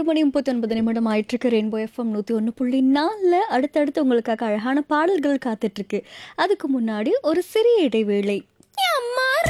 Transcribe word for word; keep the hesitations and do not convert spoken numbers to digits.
மணி முப்பத்தி ஒன்பது நிமிடம் ஆயிட்டிருக்கு. ரெயின்போ எஃப்எம் நூற்றி ஒன்று புள்ளி நாலில் அடுத்தடுத்து உங்களுக்காக அழகான பாடல்கள் காத்துட்ருக்கு. அதுக்கு முன்னாடி ஒரு சிறிய இடைவேளை.